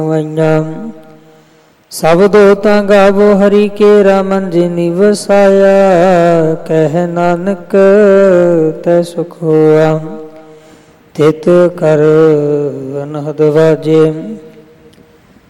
ਵਈਆਂ। ਸਬਦੋ ਤਾਂ ਗਾਵੋ ਹਰੀ ਕੇਰਾ ਮੰਜਿ ਵਸਾਇਆ, ਕਹਿ ਨਾਨਕ ਤੈ ਸੁਖ ਹੋਆ। ਤਿਤ ਕਰ ਅਨਹਦ ਵਾਜੇ